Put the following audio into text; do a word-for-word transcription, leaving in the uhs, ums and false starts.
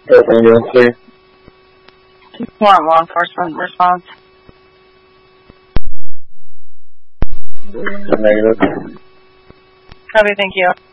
ambulance, please. Want law enforcement response? Negative. Copy, thank you.